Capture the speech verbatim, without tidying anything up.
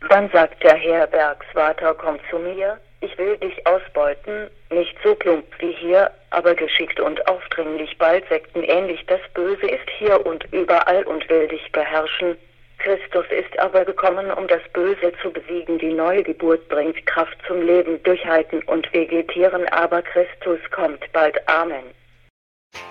Dann sagt der Herbergswärter: Komm zu mir, ich will dich ausbeuten, nicht so plump wie hier, aber geschickt und aufdringlich, bald sektenähnlich. Das Böse ist hier und überall und will dich beherrschen. Christus ist aber gekommen, um das Böse zu besiegen. Die neue Geburt bringt Kraft zum Leben, Durchhalten und Vegetieren, aber Christus kommt bald. Amen.